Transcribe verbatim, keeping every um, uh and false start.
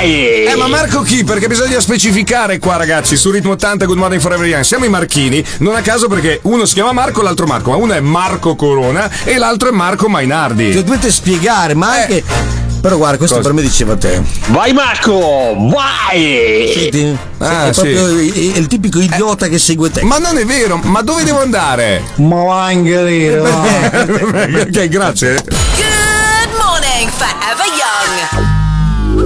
vai! Eh, ma Marco chi? Perché bisogna specificare qua, ragazzi, su Ritmo ottanta Good Morning Forever Young. Siamo i Marchini, non a caso perché uno si chiama Marco, l'altro Marco, ma uno è Marco Corona e l'altro è Marco Mainardi. Cioè, dovete spiegare, ma anche... Eh. Però guarda, questo Cosa? per me diceva te. Vai Marco, vai! Senti? Ah, è proprio sì. il, il tipico idiota eh. che segue te. Ma non è vero, ma dove devo andare? Ma va in galera, Ok, grazie.